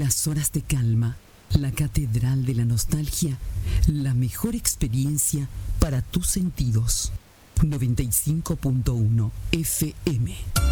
Las horas de calma, la catedral de la nostalgia, la mejor experiencia para tus sentidos. 95.1 FM.